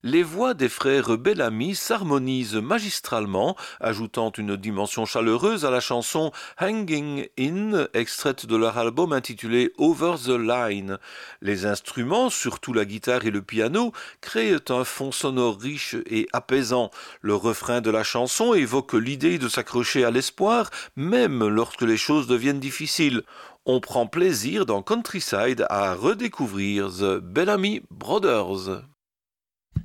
Les voix des frères Bellamy s'harmonisent magistralement, ajoutant une dimension chaleureuse à la chanson Hanging In, extraite de leur album intitulé Over the Line. Les instruments, surtout la guitare et le piano, créent un fond sonore riche et apaisant. Le refrain de la chanson évoque l'idée de s'accrocher à l'espoir, même lorsque les choses deviennent difficiles. On prend plaisir dans Countryside à redécouvrir The Bellamy Brothers.